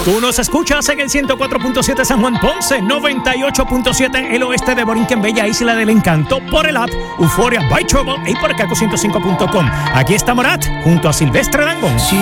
Tú nos escuchas en el 104.7 San Juan Ponce, 98.7 el oeste de Borinquen, bella isla del encanto, por el app Euphoria by Trouble y por Kaku105.com. Aquí está Morat junto a Silvestre Dangond. Si